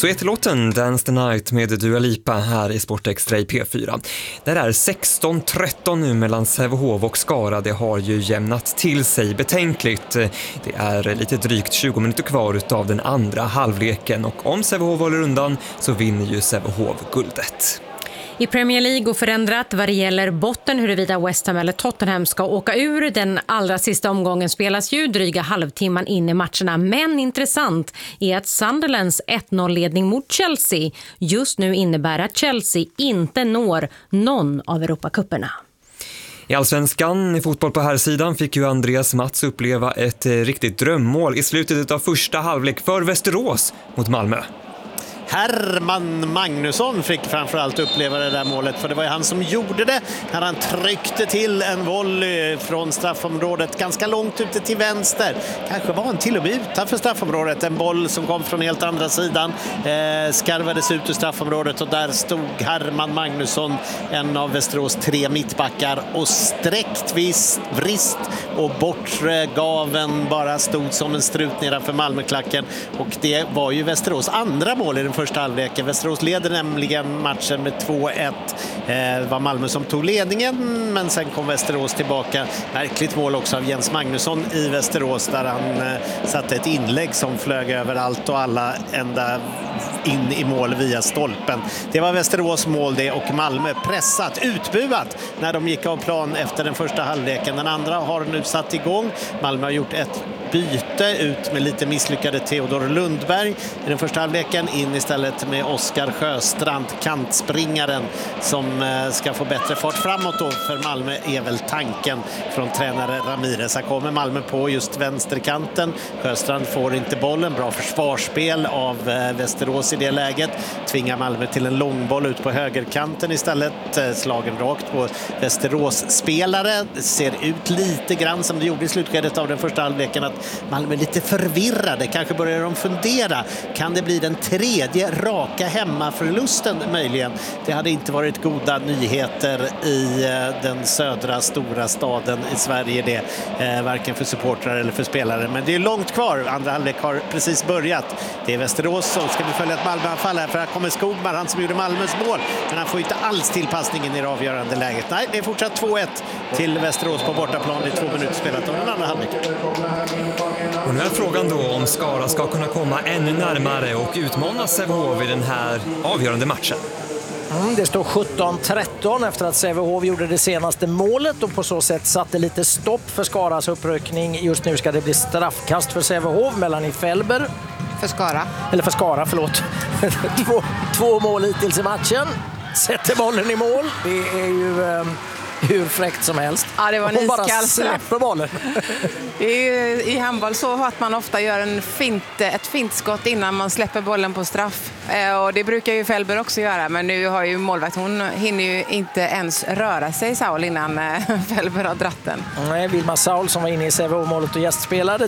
Så heter låten Dance the Night med Dua Lipa här i Sport Extra i P4. Där är 16-13 nu mellan Sävehof och Skara. Det har ju jämnat till sig betänkligt. Det är lite drygt 20 minuter kvar utav den andra halvleken. Och om Sävehof håller undan så vinner ju Sävehof guldet. I Premier League går förändrat vad det gäller botten huruvida West Ham eller Tottenham ska åka ur. Den allra sista omgången spelas ju dryga halvtimman in i matcherna. Men intressant är att Sunderlands 1-0-ledning mot Chelsea just nu innebär att Chelsea inte når någon av Europacuperna. I Allsvenskan i fotboll på här sidan fick ju Andreas Mats uppleva ett riktigt drömmål i slutet av första halvlek för Västerås mot Malmö. Herman Magnusson fick framförallt uppleva det där målet, för det var ju han som gjorde det när han tryckte till en volley från straffområdet ganska långt ute till vänster. Kanske var han till och med utanför straffområdet. En boll som kom från helt andra sidan skarvades ut ur straffområdet och där stod Herman Magnusson, en av Västerås 3 mittbackar, och sträckt vrist och bortre gaven bara stod som en strut nedanför Malmöklacken, och det var ju Västerås andra mål i den första halvleken. Västerås leder nämligen matchen med 2-1. Det var Malmö som tog ledningen, men sen kom Västerås tillbaka. Verkligt mål också av Jens Magnusson i Västerås, där han satte ett inlägg som flög över allt och alla ända in i mål via stolpen. Det var Västerås mål det, och Malmö pressat, utbuat när de gick av plan efter den första halvleken. Den andra har nu satt igång. Malmö har gjort ett byte ut med lite misslyckade Theodor Lundberg i den första halvleken, in istället med Oskar Sjöstrand, kantspringaren, som ska få bättre fart framåt då för Malmö, är väl tanken från tränare Ramirez. Här kommer Malmö på just vänsterkanten. Sjöstrand får inte bollen. Bra försvarsspel av Västerås i det läget. Tvingar Malmö till en långboll ut på högerkanten istället. Slagen rakt på Västerås-spelare. Ser ut lite grann som det gjorde i slutskedet av den första halvleken, att Malmö är lite förvirrade. Kanske börjar de fundera. Kan det bli den tredje raka hemmaförlusten möjligen? Det hade inte varit goda nyheter i den södra stora staden i Sverige, det. Varken för supportrar eller för spelare. Men det är långt kvar. Andra halvlek har precis börjat. Det är Västerås som ska vi följa ett Malmö-anfall här, för här kommer Skogman, han som gjorde Malmös mål. Men han får inte alls tillpassningen i det avgörande läget. Nej, det är fortsatt 2-1 till Västerås på bortaplan. Det är 2 minuter spelat av den andra halvleken. Och nu är frågan då om Skara ska kunna komma ännu närmare och utmana Sävehof i den här avgörande matchen. Det står 17-13 efter att Sävehof gjorde det senaste målet och på så sätt satte lite stopp för Skaras uppryckning. Just nu ska det bli straffkast för Sävehof mellan i Felber. För Skara, förlåt. två mål hittills i matchen. Sätter bollen i mål. Det är ju hur fräckt som helst. Ja, det var en hon bara iskall släpper bollen. Det är ju i handboll så att man ofta gör ett fintskott innan man släpper bollen på straff. Och det brukar ju Felber också göra. Men nu har ju målvakt, hon hinner ju inte ens röra sig, Saul, innan Felber har dratt den. Nej, Vilma Saul som var inne i Sävehof-målet och gästspelade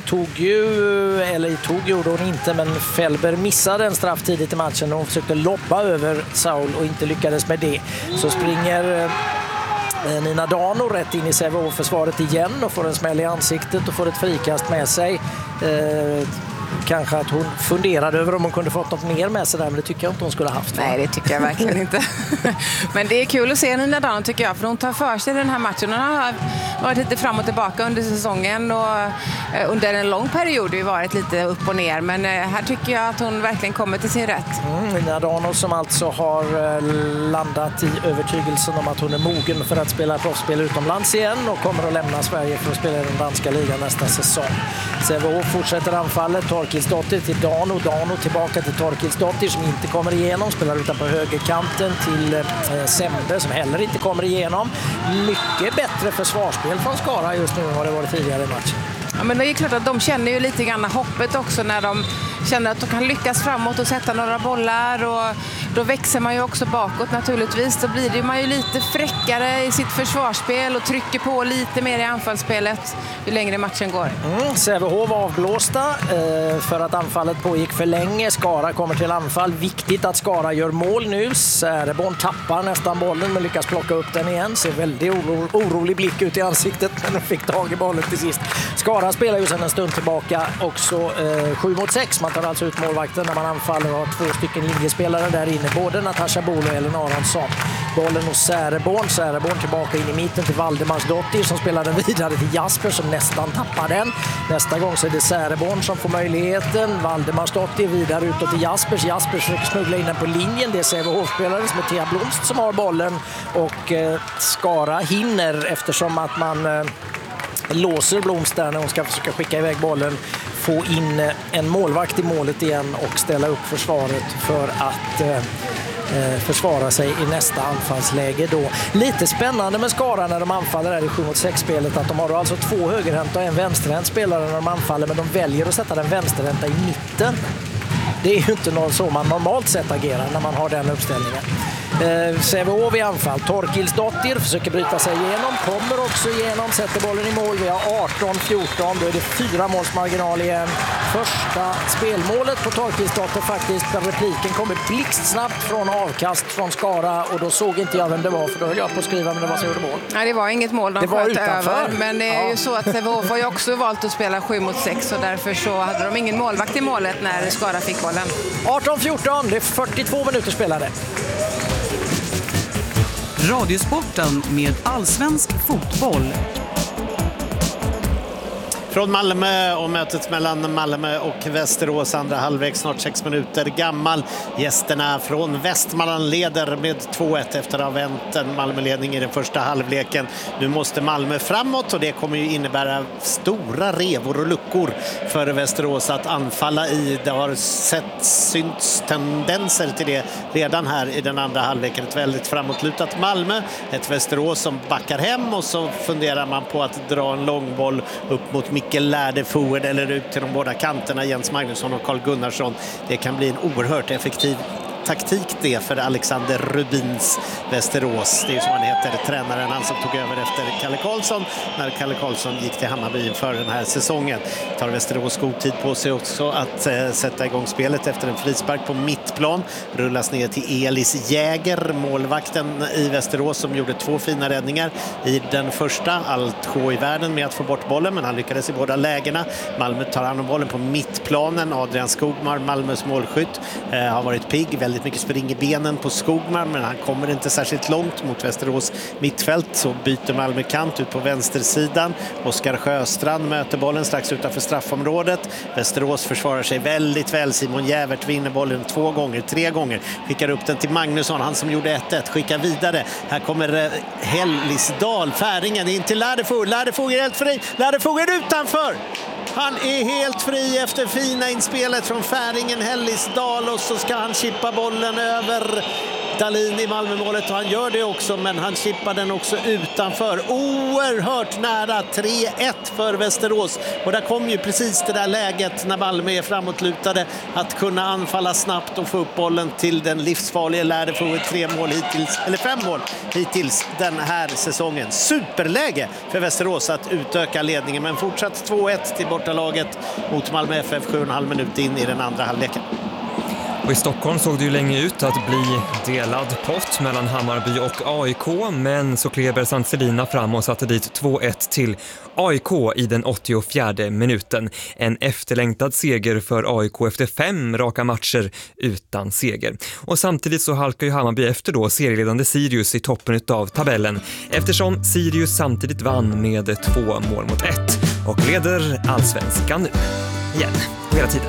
gjorde hon inte, men Felber missade en straff tidigt i matchen och hon försökte lobba över Saul och inte lyckades med det. Så springer Nina Dano rätt in i Sävehof-försvaret igen och får en smäll i ansiktet och får ett frikast med sig. Kanske att hon funderade över om hon kunde fått något mer med sig där, men det tycker jag inte hon skulle ha haft. Nej, det tycker jag verkligen inte. Men det är kul att se Nina Dano, tycker jag, för hon tar för sig den här matchen. Hon har varit lite fram och tillbaka under säsongen och under en lång period har varit lite upp och ner, men här tycker jag att hon verkligen kommer till sin rätt. Nina Dano som alltså har landat i övertygelsen om att hon är mogen för att spela proffsspel utomlands igen och kommer att lämna Sverige för att spela i den danska ligan nästa säsong. Sävehof fortsätter anfallet. Torkilsdottir till Dano. Dano tillbaka till Torkilsdottir som inte kommer igenom. Spelar utan på högerkanten till Sembe som heller inte kommer igenom. Mycket bättre försvarsspel från Skara just nu än vad det varit tidigare i matchen. Ja, men det är klart att de känner ju lite grann hoppet också när de känner att de kan lyckas framåt och sätta några bollar, och då växer man ju också bakåt naturligtvis. Då blir det man ju lite fräckare i sitt försvarsspel och trycker på lite mer i anfallsspelet ju längre matchen går. Sävehof avblåsta för att anfallet pågick för länge. Skara kommer till anfall. Viktigt att Skara gör mål nu. Säreborn tappar nästan bollen men lyckas plocka upp den igen. Ser väldigt orolig blick ut i ansiktet när de fick tag i bollen till sist. Skara spelar ju sedan en stund tillbaka också 7 mot 6 Man tar alltså ut målvakten när man anfaller och har 2 stycken linjespelare där inne. Både Natasha Bol och Ellen Aronsson. Bollen hos Säreborn. Säreborn tillbaka in i mitten till Valdemarsdottir som spelar den vidare till Jasper som nästan tappar den. Nästa gång så är det Säreborn som får möjligheten. Valdemarsdottir vidare utåt till Jaspers. Jasper försöker smuggla in den på linjen. Det är Sävehof-spelare som är Thea Blomst som har bollen. Och Skara hinner eftersom att man låser Blomst där när hon ska försöka skicka iväg bollen. Få in en målvakt i målet igen och ställa upp försvaret för att försvara sig i nästa anfallsläge då. Lite spännande med Skara när de anfaller här i 7-mot-6-spelet att de har alltså 2 högerhänta och en vänsterhänt spelare när de anfaller, men de väljer att sätta den vänsterhänta i mitten. Det är ju inte något så man normalt sett agerar när man har den uppställningen. Sävehof i anfall. Torkilsdottir försöker bryta sig igenom, kommer också igenom, sätter bollen i mål. Vi har 18-14, då är det 4 målsmarginal igen. Första spelmålet på Torkilsdottir faktiskt, där repliken kommer blixtsnabbt från avkast från Skara, och då såg inte jag vem det var, för då höll jag på att skriva, men det var så gjorde mål. Nej, det var inget mål de sköt över, men det är ju så att Sävehof har ju också valt att spela 7-mot-6 och därför så hade de ingen målvakt i målet när Skara fick bollen. 18-14, det är 42 minuter spelade. Radiosporten med allsvensk fotboll. Från Malmö och mötet mellan Malmö och Västerås, andra halvlek, snart 6 minuter gammal. Gästerna från Västmanland leder med 2-1 efter att ha vänt en Malmöledning i den första halvleken. Nu måste Malmö framåt och det kommer ju innebära stora revor och luckor för Västerås att anfalla i. Det har synts tendenser till det redan här i den andra halvleken. Ett väldigt framåtlutat Malmö, ett Västerås som backar hem, och så funderar man på att dra en långboll upp mot Mikkel Lärdeford eller ut till de båda kanterna, Jens Magnusson och Carl Gunnarsson. Det kan bli en oerhört effektiv taktik det för Alexander Rubins Västerås. Det är som han heter, tränaren, han som tog över efter Kalle Karlsson när Kalle Karlsson gick till Hammarby för den här säsongen. Tar Västerås god tid på sig också att sätta igång spelet efter en frispark på mittplan. Rullas ner till Elis Jäger, målvakten i Västerås, som gjorde 2 fina räddningar i den första. Allt H i världen med att få bort bollen, men han lyckades i båda lägena. Malmö tar hand om bollen på mittplanen. Adrian Skogmar, Malmös målskytt, har varit pigg, väldigt mycket spring i benen på Skogmar, men han kommer inte särskilt långt mot Västerås mittfält. Så byter Malmö kant ut på vänstersidan. Oskar Sjöstrand möter bollen strax utanför straffområdet. Västerås försvarar sig väldigt väl. Simon Jävert vinner bollen 3 gånger. Skickar upp den till Magnusson, han som gjorde 1-1. Skickar vidare. Här kommer Hellisdal, Färingen in till Lärdeford. Lärdeford är helt fri. Lärdeford är utanför. Han är helt fri efter fina inspelet från Färingen, Hellisdal, och så ska han chippa bollen över Dahlin i Malmömålet, och han gör det också, men han chippar den också utanför. Oerhört nära 3-1 för Västerås, och där kom ju precis det där läget när Malmö är framåtlutade att kunna anfalla snabbt och få upp bollen till den livsfarliga Lärdeford. 5 mål hittills den här säsongen. Superläge för Västerås att utöka ledningen, men fortsatt 2-1 till bortalaget mot Malmö FF 7,5 minut in i den andra halvleken. Och i Stockholm såg det ju länge ut att bli delad pott mellan Hammarby och AIK, men så klev Bersanselina fram och satte dit 2-1 till AIK i den 84:e minuten. En efterlängtad seger för AIK efter 5 raka matcher utan seger. Och samtidigt så halkar ju Hammarby efter då serieledande Sirius i toppen av tabellen, eftersom Sirius samtidigt vann med 2-1 och leder allsvenskan nu igen hela tiden.